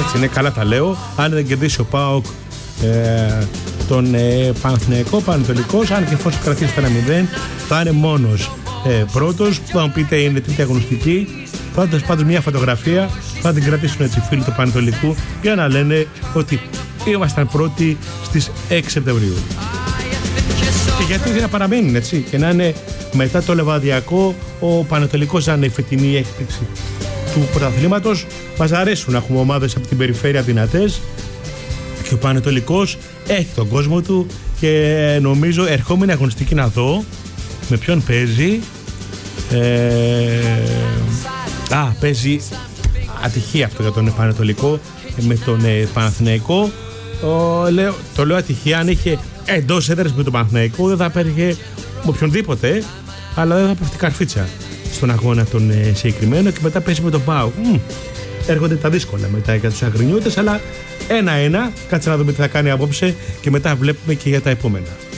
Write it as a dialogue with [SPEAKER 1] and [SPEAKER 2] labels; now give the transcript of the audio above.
[SPEAKER 1] Έτσι είναι, καλά τα λέω. Αν δεν κερδίσει ο ΠΑΟΚ τον Παναθηναϊκός, αν και εφόσον κρατήσει το 1-0, θα είναι μόνος πρώτος. Θα μου πείτε είναι τρίτη αγωνιστική. Πάντως μια φωτογραφία θα την κρατήσουν έτσι φίλοι του Πανετολικού για να λένε ότι ήμασταν πρώτοι στις 6 Σεπτεμβρίου. Και γιατί δεν παραμένουν έτσι και να είναι μετά το Λεβαδιακό ο Πανετολικός να είναι η φετινή έκπληξη του πρωταθλήματος. Μας αρέσουν να έχουμε ομάδες από την περιφέρεια δυνατές και ο Πανετολικός έχει τον κόσμο του και νομίζω ερχόμενη αγωνιστική να δω με ποιον παίζει. Παίζει ατυχία αυτό για τον Πανετολικό με τον Παναθηναϊκό. Το λέω ατυχία, αν είχε εντός έδρας με τον Παναθηναϊκό δεν θα πέρυγε με οποιονδήποτε, αλλά δεν θα πέφτει καρφίτσα στον αγώνα τον συγκεκριμένο και μετά παίζει με τον ΠΑΟΚ. Έρχονται τα δύσκολα μετά για τους αγρινιώτες, αλλά 1-1, κάτσε να δούμε τι θα κάνει απόψε και μετά βλέπουμε και για τα επόμενα.